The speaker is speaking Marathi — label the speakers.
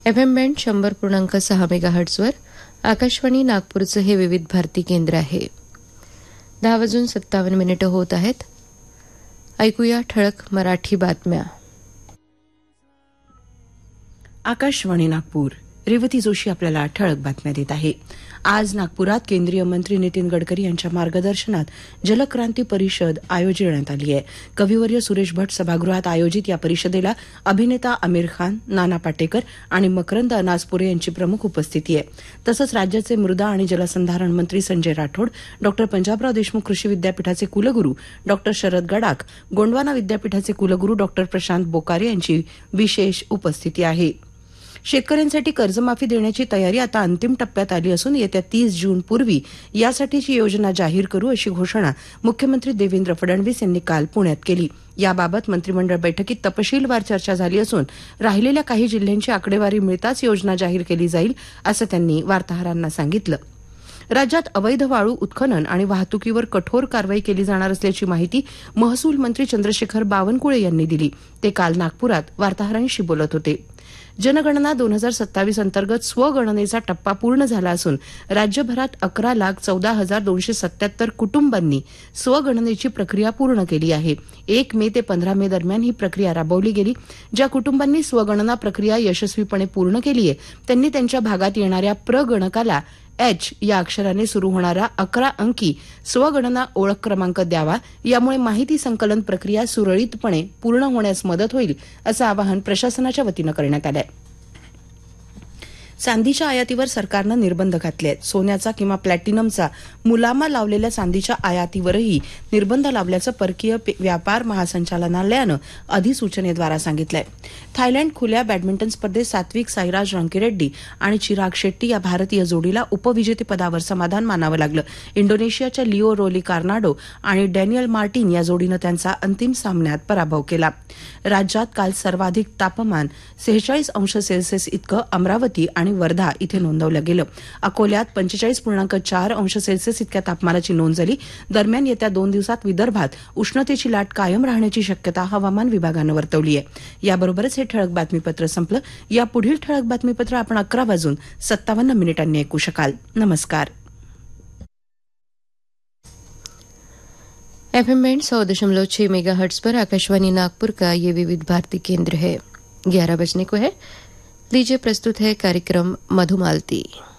Speaker 1: FM बँड 100.6 मेगाहर्ट्झवर आकाशवाणी नागपूरचं हे विविध भारती केंद्र आहे. 10:57 होत आहेत. ऐकूया ठळक मराठी बातम्या.
Speaker 2: आकाशवाणी नागपूर. रेवती जोशी आपल्याला ठळक बातम्या देत आहे. आज नागपुरात केंद्रीय मंत्री नितीन गडकरी यांच्या मार्गदर्शनात जलक्रांती परिषद आयोजित करण्यात आली आहे. कविवर्य सुरेश भट सभागृहात आयोजित या परिषदेला अभिनेता आमिर खान, नाना पाटेकर आणि मकरंद अनासपुरे यांची प्रमुख उपस्थिती आहे. तसंच राज्याचे मृदा आणि जलसंधारण मंत्री संजय राठोड, डॉ पंजाबराव देशमुख कृषी विद्यापीठाचे कुलगुरू डॉ शरद गडाख, गोंडवाना विद्यापीठाचे कुलगुरू डॉ प्रशांत बोकारे यांची विशेष उपस्थिती आहे. शेतकऱ्यांसाठी कर्जमाफी देण्याची तयारी आता अंतिम टप्प्यात आली असून येत्या 30 जूनपूर्वी यासाठीची योजना जाहीर करू अशी घोषणा मुख्यमंत्री देवेंद्र फडणवीस यांनी काल पुण्यात केली. याबाबत मंत्रिमंडळ बैठकीत तपशीलवार चर्चा झाली असून राहिलेल्या काही जिल्ह्यांची आकडेवारी मिळताच योजना जाहीर केली जाईल असं त्यांनी वार्ताहरांना सांगितलं. राज्यात अवैध वाळू उत्खनन आणि वाहतुकीवर कठोर कारवाई केली जाणार असल्याची माहिती महसूल मंत्री चंद्रशेखर बावनकुळे यांनी दिली. ते काल नागपुरात वार्ताहरांशी बोलत होते. जनगणना 2027 अंतर्गत स्वगणनेचा टप्पा पूर्ण झाला असून राज्यभरात 11,14,277 कुटुंबांनी स्वगणनेची प्रक्रिया पूर्ण केली आहे. 1 मे ते 15 मे दरम्यान ही प्रक्रिया राबवली गेली. ज्या कुटुंबांनी स्वगणना प्रक्रिया यशस्वीपणे पूर्ण केली आहे त्यांनी त्यांच्या भागात येणाऱ्या प्रगणकाला H या अक्षराने सुरू होणारा 11 अंकी स्वगणना ओळख क्रमांक द्यावा. यामुळे माहिती संकलन प्रक्रिया सुरळीतपणे पूर्ण होण्यास मदत होईल असं आवाहन प्रशासनाच्या वतीनं करण्यात आलं आहे. चांदीच्या आयातीवर सरकारनं निर्बंध घातले आहेत. सोन्याचा किंवा प्लॅटिनमचा मुलामा लावलेल्या चांदीच्या आयातीवरही निर्बंध लावल्याचं परकीय व्यापार महासंचालनालयानं अधिसूचनेद्वारा सांगितलंय. थायलंड खुल्या बॅडमिंटन स्पर्धेत सात्विक साईराज रंकीरेड्डी आणि चिराग शेट्टी या भारतीय जोडीला उपविजेतेपदावर समाधान मानावं लागलं. इंडोनेशियाच्या लिओ रोली कार्नाडो आणि डॅनियल मार्टिन या जोडीनं त्यांचा अंतिम सामन्यात पराभव केला. राज्यात काल सर्वाधिक तापमान 46 अंश सेल्सिअस इतकं अमरावती आणि वर्धा इथे नोंदवलं गेलं. अकोल्यात 45.4 अंश सेल्सिअस इतक्या तापमानाची नोंद झाली. दरम्यान येत्या 2 दिवसात विदर्भात उष्णतेची लाट कायम राहण्याची शक्यता हवामान विभागानं वर्तवली आहे. याबरोबरच हे ठळक बातमीपत्र संपलं. या पुढील ठळक बातमीपत्र आपण 11:57 ऐकू शकाल. नमस्कार.
Speaker 1: FM बैंड 100.6 मेगाहर्ट्ज पर आकाशवाणी नागपुर का ये विविध भारती केंद्र है. 11 बजने को है. लीजिए प्रस्तुत है कार्यक्रम मधुमालती.